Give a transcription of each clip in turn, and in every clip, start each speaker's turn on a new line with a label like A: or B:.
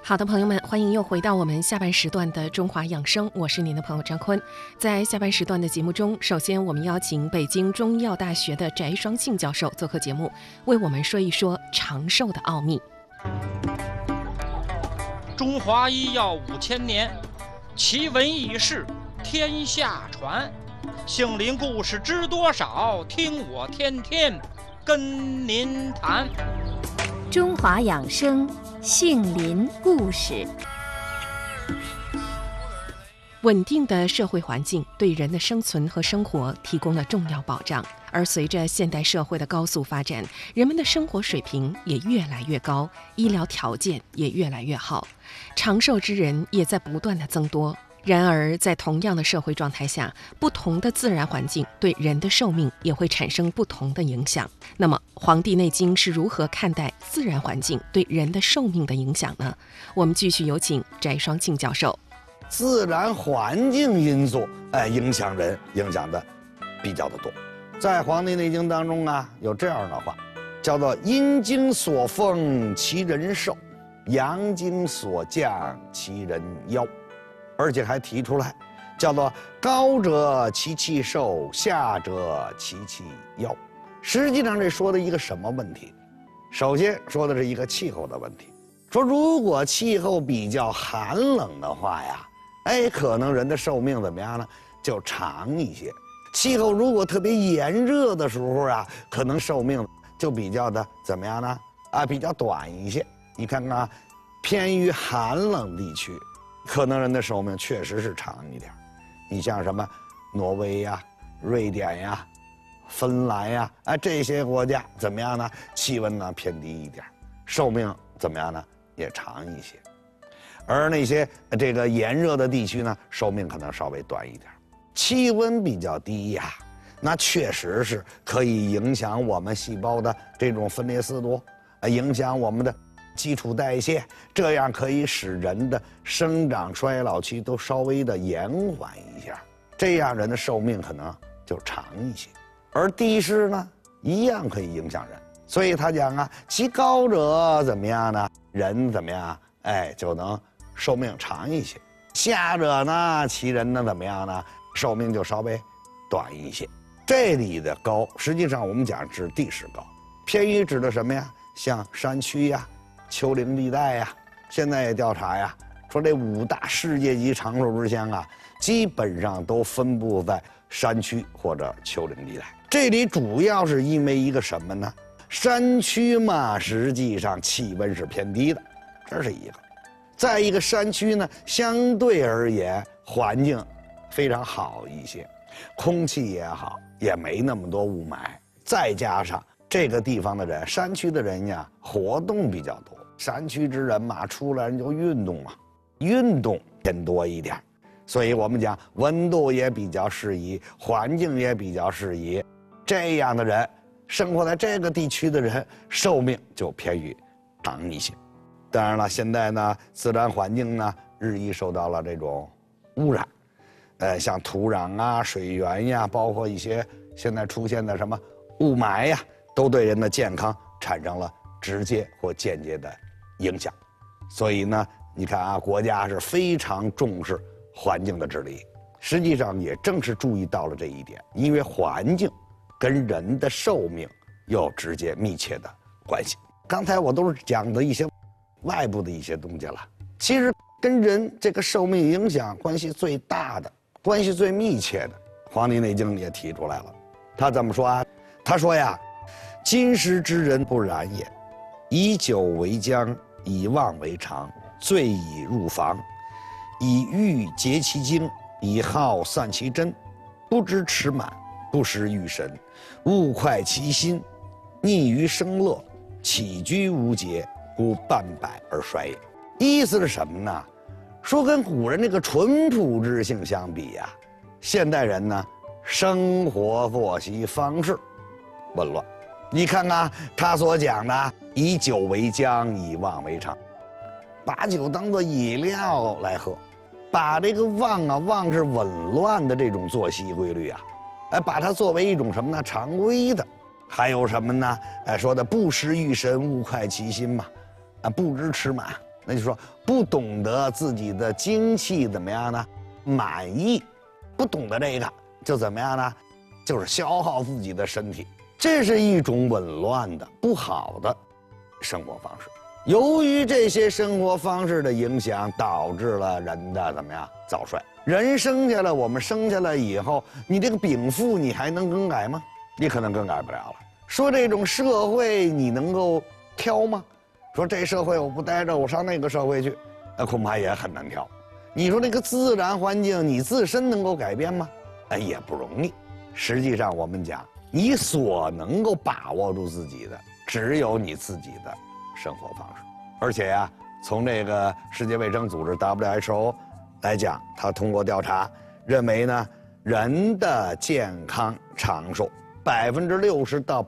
A: 好的，朋友们，欢迎又回到我们下半时段的中华养生，我是您的朋友张坤。在下半时段的节目中，首先我们邀请北京中医药大学的翟双庆教授做客节目，为我们说一说长寿的奥秘。
B: 中华医药5000年，奇闻异事天下传，杏林故事知多少？听我天天跟您谈。
C: 中华养生杏林故事。
A: 稳定的社会环境对人的生存和生活提供了重要保障，而随着现代社会的高速发展，人们的生活水平也越来越高，医疗条件也越来越好，长寿之人也在不断的增多。然而，在同样的社会状态下，不同的自然环境对人的寿命也会产生不同的影响。那么，《黄帝内经》是如何看待自然环境对人的寿命的影响呢？我们继续有请翟双庆教授。
D: 自然环境因素，影响人，影响的比较的多。在《黄帝内经》当中啊，有这样的话，叫做阴经所奉其人寿，阳经所降其人夭。而且还提出来，叫做高者其气寿，下者其气夭。实际上这说的一个什么问题？首先说的是一个气候的问题，说如果气候比较寒冷的话呀，可能人的寿命怎么样呢？就长一些。气候如果特别炎热的时候啊，可能寿命就比较的怎么样呢？比较短一些。你看看，偏于寒冷地区，可能人的寿命确实是长一点。你像什么挪威呀、瑞典呀、芬兰呀，这些国家怎么样呢？气温呢偏低一点，寿命怎么样呢？也长一些。而那些这个炎热的地区呢，寿命可能稍微短一点。气温比较低呀，那确实是可以影响我们细胞的这种分裂四度，影响我们的基础代谢，这样可以使人的生长衰老期都稍微的延缓一下，这样人的寿命可能就长一些。而低湿呢，一样可以影响人，所以他讲啊，其高者怎么样呢？人怎么样？就能寿命长一些。下者呢，其人呢怎么样呢？寿命就稍微短一些。这里的高，实际上我们讲指地势高，偏于指的什么呀？像山区呀、丘陵地带呀，现在也调查呀，说这5大世界级长寿之乡啊，基本上都分布在山区或者丘陵地带。这里主要是因为一个什么呢？山区嘛，实际上气温是偏低的，这是一个。再一个，山区呢，相对而言环境非常好一些，空气也好，也没那么多雾霾，再加上这个地方的人，山区的人呀，活动比较多。山区之人嘛，出来人就运动嘛，运动偏多一点，所以我们讲温度也比较适宜，环境也比较适宜，这样的人生活在这个地区的人，寿命就偏于长一些。当然了，现在呢，自然环境呢日益受到了这种污染，像土壤啊、水源呀，包括一些现在出现的什么雾霾呀，都对人的健康产生了直接或间接的影响。所以呢，你看啊，国家是非常重视环境的治理，实际上也正是注意到了这一点，因为环境跟人的寿命有直接密切的关系。刚才我都是讲的一些外部的一些东西了，其实跟人这个寿命影响关系最大的、关系最密切的，《黄帝内经》也提出来了。他怎么说啊？他说呀，今时之人不然也，以久为浆，以旺为常，醉以入房，以欲竭其精，以耗散其真，不知持满，不识御神，勿快其心，逆于生乐，起居无节，故半百而衰也。意思是什么呢？说跟古人这个淳朴之性相比呀，现代人呢，生活作息方式紊乱。你看看他所讲的以酒为浆，以旺为常，把酒当作饮料来喝，把这个旺是紊乱的这种作息规律啊，把它作为一种什么呢？常规的。还有什么呢？说的不识御神，勿快其心嘛，不知持满。 那就说不懂得自己的精气怎么样呢？满意，不懂得这个就怎么样呢？就是消耗自己的身体，这是一种紊乱的不好的生活方式。由于这些生活方式的影响，导致了人的怎么样早衰。人生下来，我们生下来以后，你这个禀赋你还能更改吗？你可能更改不了了。说这种社会你能够挑吗？说这社会我不待着，我上那个社会去，那恐怕也很难挑。你说那个自然环境你自身能够改变吗？也不容易。实际上我们讲，你所能够把握住自己的，只有你自己的生活方式。而且呀，从这个世界卫生组织 WHO 来讲，他通过调查认为呢，人的健康长寿60%到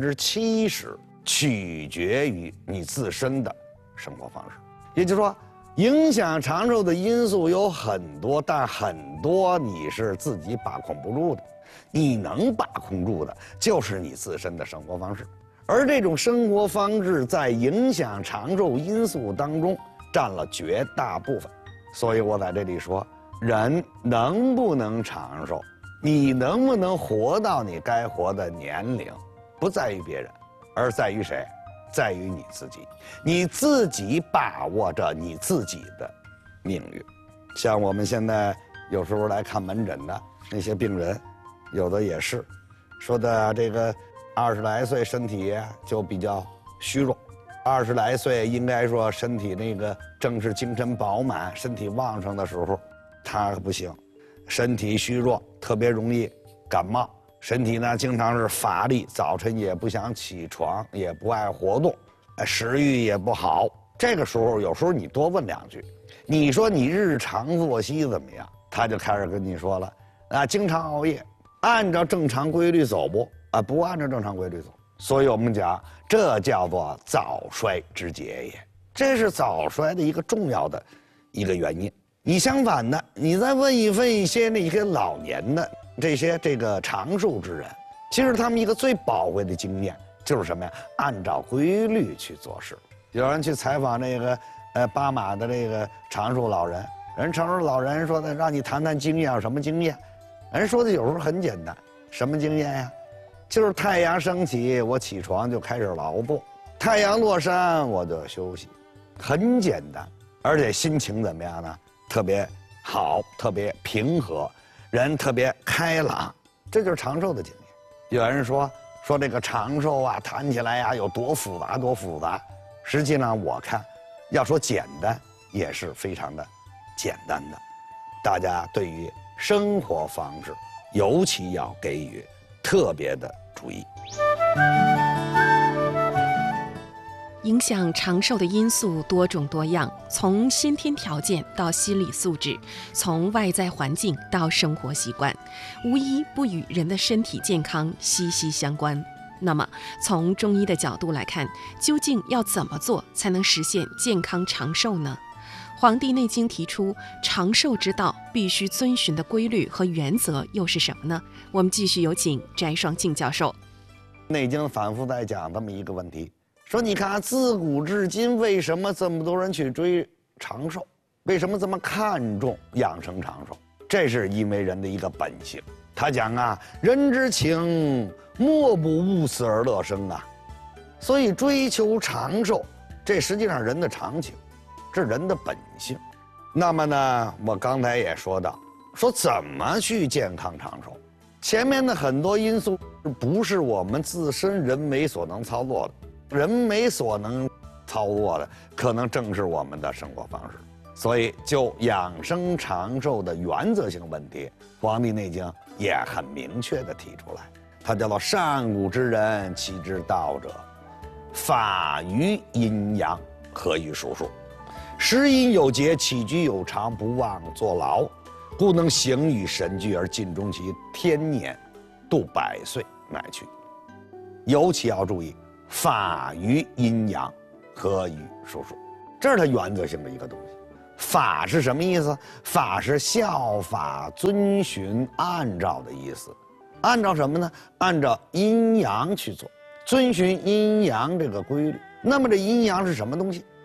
D: 70%取决于你自身的生活方式。也就是说，影响长寿的因素有很多，但很多你是自己把控不住的。你能把控住的就是你自身的生活方式，而这种生活方式在影响长寿因素当中占了绝大部分。所以我在这里说，人能不能长寿，你能不能活到你该活的年龄，不在于别人，而在于谁？在于你自己。你自己把握着你自己的命运。像我们现在有时候来看门诊的那些病人，有的也是说的这个20来岁身体就比较虚弱，20来岁应该说身体那个正是精神饱满、身体旺盛的时候，他不行，身体虚弱，特别容易感冒，身体呢经常是乏力，早晨也不想起床，也不爱活动，食欲也不好。这个时候有时候你多问2句，你说你日常作息怎么样，他就开始跟你说了，经常熬夜，按照正常规律走不？不按照正常规律走。所以我们讲，这叫做早衰之节也，这是早衰的一个重要的一个原因。你相反的，你再问一些那些老年的这个长寿之人，其实他们一个最宝贵的经验就是什么呀？按照规律去做事。有人去采访那个巴马的这个长寿老人，长寿老人说的，让你谈谈经验，有什么经验？人说的有时候很简单，什么经验呀？就是太阳升起，我起床就开始劳作；太阳落山，我就休息，很简单，而且心情怎么样呢？特别好，特别平和，人特别开朗，这就是长寿的经验。有人说这个长寿啊，谈起来呀有多复杂多复杂，实际上我看，要说简单也是非常的简单的。大家对于生活方式，尤其要给予特别的注意。
A: 影响长寿的因素多种多样，从先天条件到心理素质，从外在环境到生活习惯，无一不与人的身体健康息息相关。那么，从中医的角度来看，究竟要怎么做才能实现健康长寿呢？《黄帝内经》提出长寿之道必须遵循的规律和原则又是什么呢？我们继续有请翟双庆教授。
D: 内经反复在讲这么一个问题，说你看自古至今，为什么这么多人去追长寿？为什么这么看重养生长寿？这是因为人的一个本性。他讲啊，人之情，莫不恶死而乐生啊。所以追求长寿，这实际上人的常情，这是人的本性。那么呢，我刚才也说到，说怎么去健康长寿，前面的很多因素不是我们自身人为所能操作的，人为所能操作的可能正是我们的生活方式。所以就养生长寿的原则性问题，《黄帝内经》也很明确地提出来，它叫做上古之人其之道者，法于阴阳，合于术数，食饮有节，起居有常，不忘作劳，故能形与神俱而尽终其天年，度100岁乃去。尤其要注意法于阴阳，合于术数，这是它原则性的一个东西。法是什么意思？法是效法、遵循、按照的意思。按照什么呢？按照阴阳去做，遵循阴阳这个规律。那么这阴阳是什么东西？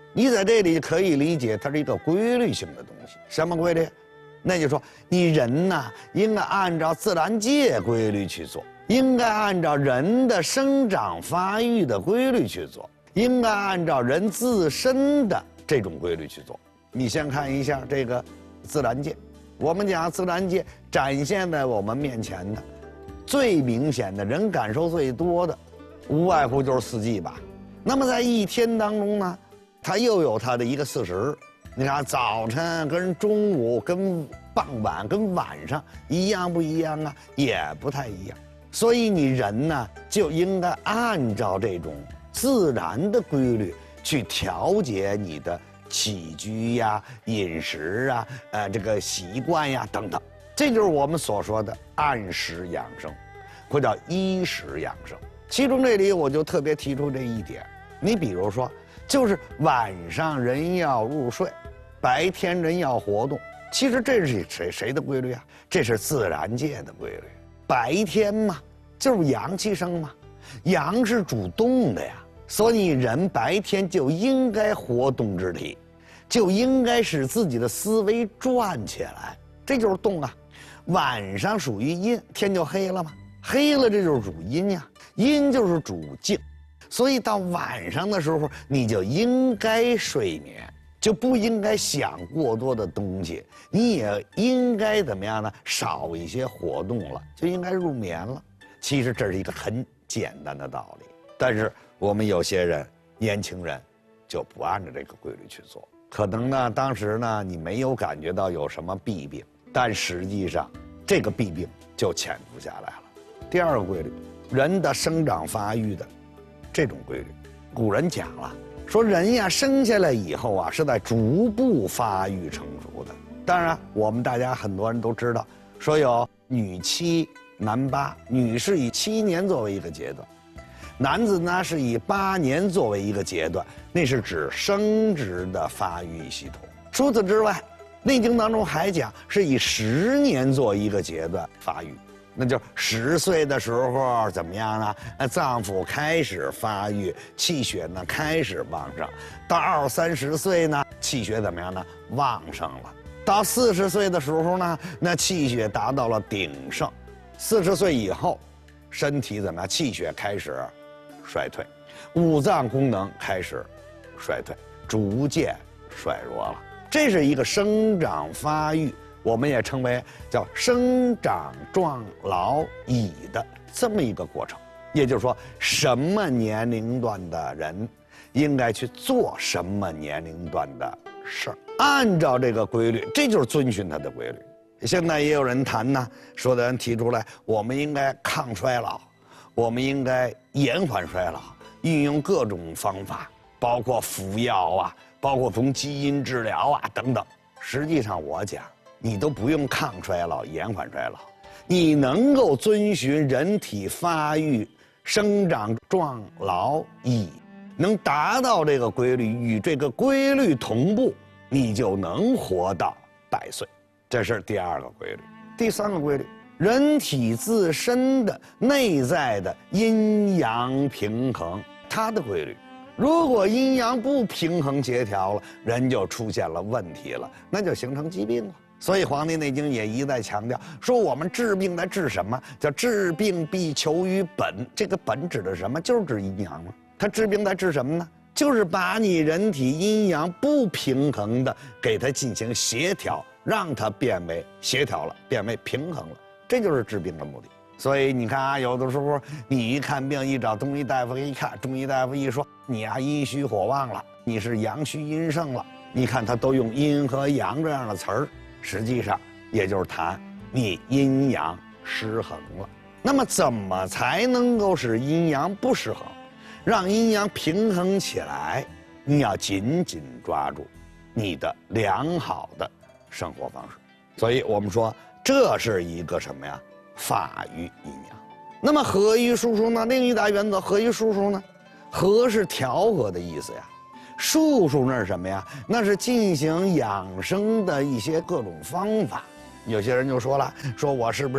D: 你在这里可以理解它是一个规律性的东西。什么规律？那就说你人呐，应该按照自然界规律去做，应该按照人的生长发育的规律去做，应该按照人自身的这种规律去做。你先看一下这个自然界，我们讲自然界展现在我们面前的最明显的人感受最多的，无外乎就是四季吧。那么在一天当中呢，它又有它的一个40。你看早晨跟中午跟傍晚跟晚上一样不一样啊？也不太一样。所以你人呢就应该按照这种自然的规律去调节你的起居呀、饮食啊、这个习惯呀等等。这就是我们所说的按时养生，或叫依时养生。其中这里我就特别提出这一点，你比如说，就是晚上人要入睡，白天人要活动。其实这是谁的规律啊？这是自然界的规律。白天嘛，就是阳气生嘛，阳是主动的呀，所以人白天就应该活动之体，就应该使自己的思维转起来，这就是动啊。晚上属于阴，天就黑了嘛，黑了这就是主阴呀，阴就是主静，所以到晚上的时候你就应该睡眠，就不应该想过多的东西，你也应该怎么样呢？少一些活动了，就应该入眠了。其实这是一个很简单的道理，但是我们有些人，年轻人，就不按照这个规律去做。可能呢，当时呢，你没有感觉到有什么弊病，但实际上，这个弊病就潜伏下来了。第二个规律，人的生长发育的这种规律，古人讲了，说人呀生下来以后啊，是在逐步发育成熟的。当然，我们大家很多人都知道，说有女7男8，女是以7年作为一个阶段，男子呢是以8年作为一个阶段，那是指生殖的发育系统。除此之外，《内经》当中还讲是以10年做一个阶段发育，那就10岁的时候怎么样呢？脏腑开始发育，气血呢开始旺盛，到20、30岁呢，气血怎么样呢？旺盛了。到40岁的时候呢，那气血达到了鼎盛。40岁以后，身体怎么样？气血开始衰退，五脏功能开始衰退，逐渐衰弱了。这是一个生长发育，我们也称为叫生长壮老已的这么一个过程。也就是说，什么年龄段的人应该去做什么年龄段的事儿，按照这个规律，这就是遵循它的规律。现在也有人谈呢，说的人提出来，我们应该抗衰老，我们应该延缓衰老，运用各种方法，包括服药啊，包括从基因治疗啊等等。实际上我讲，你都不用抗衰老、延缓衰老，你能够遵循人体发育、生长壮老已，能达到这个规律，与这个规律同步，你就能活到100岁。这是第二个规律。第三个规律，人体自身的内在的阴阳平衡，它的规律。如果阴阳不平衡协调了，人就出现了问题了，那就形成疾病了。所以《黄帝内经》也一再强调说，我们治病在治什么？叫治病必求于本。这个本指的是什么？就是指阴阳嘛。它治病在治什么呢？就是把你人体阴阳不平衡的给它进行协调，让它变为协调了，变为平衡了，这就是治病的目的。所以你看啊，有的时候你一看病，一找中医大夫一看，中医大夫一说你啊阴虚火旺了，你是阳虚阴盛了，你看他都用阴和阳这样的词儿，实际上也就是谈你阴阳失衡了。那么怎么才能够使阴阳不失衡，让阴阳平衡起来？你要紧紧抓住你的良好的生活方式。所以我们说这是一个什么呀？发育阴阳。那么合于术数呢？另一大原则，合于术数呢？和是调和的意思呀。术数那是什么呀？那是进行养生的一些各种方法。有些人就说了，说我是不是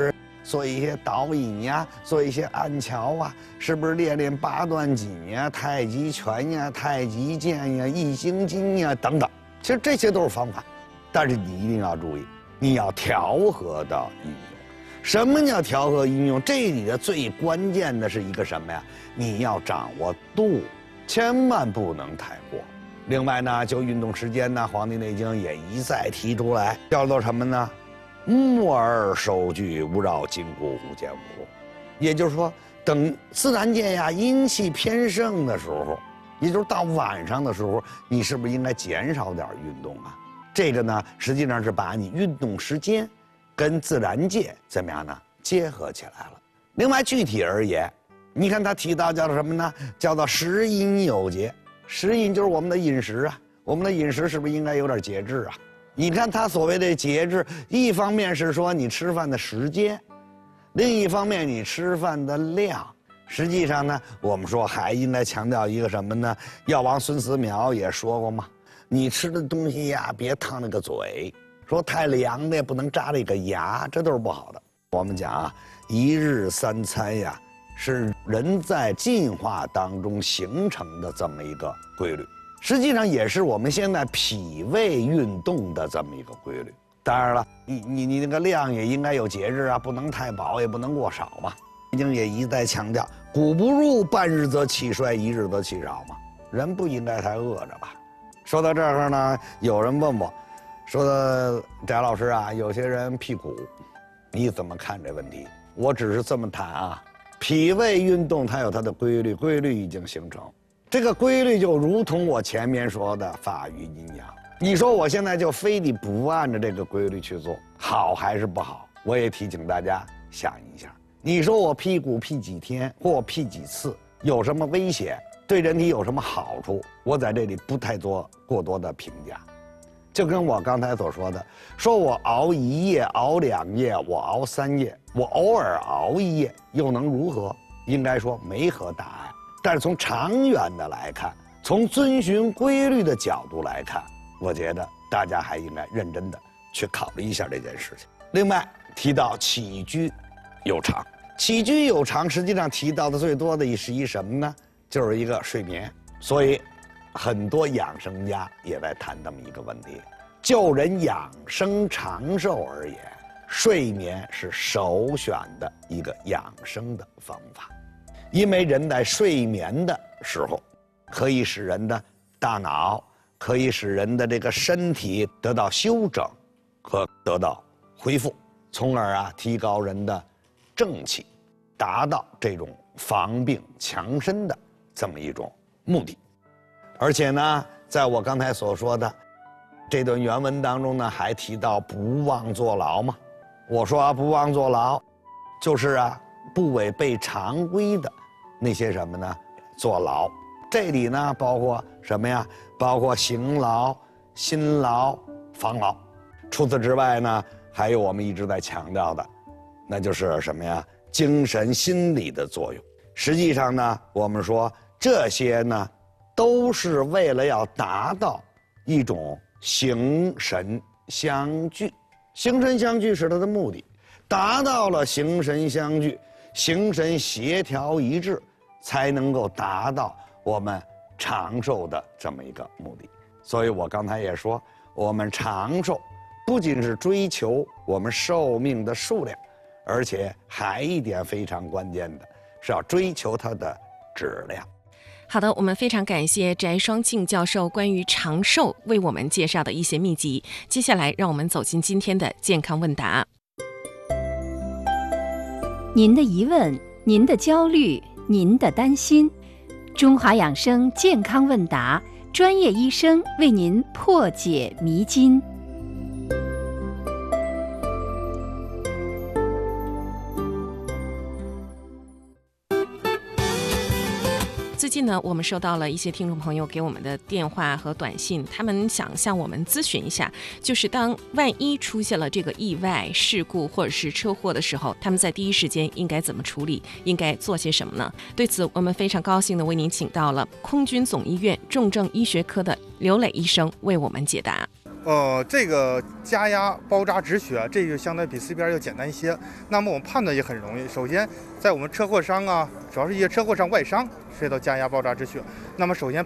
D: 做一些导引呀，做一些按桥啊，是不是练八段锦呀、太极拳呀、太极剑呀、易筋经呀等等？其实这些都是方法，但是你一定要注意，你要调和到运用。什么叫调和运用？这里的最关键的是一个什么呀？你要掌握度，千万不能太过。另外呢，就运动时间呢，《黄帝内经》也一再提出来，叫做什么呢？木而收聚，勿扰筋骨，勿见物。也就是说，等自然界呀阴气偏盛的时候，也就是到晚上的时候，你是不是应该减少点运动啊？这个呢，实际上是把你运动时间跟自然界怎么样呢结合起来了。另外，具体而言，你看他提到叫做什么呢？叫做食饮有节。食饮就是我们的饮食啊，我们的饮食是不是应该有点节制啊？你看他所谓的节制，一方面是说你吃饭的时间，另一方面你吃饭的量。实际上呢，我们说还应该强调一个什么呢？药王孙思邈也说过嘛，你吃的东西呀，别烫那个嘴，说太凉的也不能扎这个牙，这都是不好的。我们讲啊，一日三餐呀，是人在进化当中形成的这么一个规律，实际上也是我们现在脾胃运动的这么一个规律。当然了，你那个量也应该有节制啊，不能太饱，也不能过少嘛。已经也一再强调，谷不入，半日则气衰，一日则气少嘛。人不应该太饿着吧？说到这儿呢，有人问我，说的翟老师啊，有些人辟谷，你怎么看这问题？我只是这么谈啊。脾胃运动它有它的规律，规律已经形成。这个规律就如同我前面说的法于阴阳。你说我现在就非得不按照这个规律去做，好还是不好？我也提醒大家想一下。你说我辟谷辟几天或辟几次，有什么危险？对人体有什么好处？我在这里不太做过多的评价。就跟我刚才所说的，说我熬一夜、熬2夜，我熬3夜，我偶尔熬1夜，又能如何？应该说没何大碍。但是从长远的来看，从遵循规律的角度来看，我觉得大家还应该认真的去考虑一下这件事情。另外提到起居有常，起居有常，实际上提到的最多的是一什么呢？就是一个睡眠。所以很多养生家也在谈这么一个问题，就人养生长寿而言，睡眠是首选的一个养生的方法。因为人在睡眠的时候，可以使人的大脑，可以使人的这个身体得到休整和得到恢复，从而啊提高人的正气，达到这种防病强身的这么一种目的。而且呢，在我刚才所说的这段原文当中呢，还提到不忘坐牢嘛。我说啊，不忘坐牢，就是啊不违背常规的那些什么呢？坐牢。这里呢包括什么呀？包括刑劳、辛劳、防劳。除此之外呢，还有我们一直在强调的，那就是什么呀？精神心理的作用。实际上呢，我们说这些呢，都是为了要达到一种形神相聚。形神相聚是它的目的，达到了形神相聚，形神协调一致，才能够达到我们长寿的这么一个目的。所以我刚才也说，我们长寿不仅是追求我们寿命的数量，而且还一点非常关键的是要追求它的质量。
A: 好的，我们非常感谢翟双庆教授关于长寿为我们介绍的一些秘籍。接下来让我们走进今天的健康问答。
C: 您的疑问，您的焦虑，您的担心，中华养生健康问答，专业医生为您破解迷津。
A: 最近呢，我们收到了一些听众朋友给我们的电话和短信，他们想向我们咨询一下，就是当万一出现了这个意外事故或者是车祸的时候，他们在第一时间应该怎么处理，应该做些什么呢？对此，我们非常高兴地为您请到了空军总医院重症医学科的刘磊医生为我们解答。
E: 这个加压包扎止血，这个相对比 CPR 要简单一些。那么我们判断也很容易。首先，在我们车祸伤啊，主要是一些车祸伤外伤，涉及到加压包扎止血。那么首先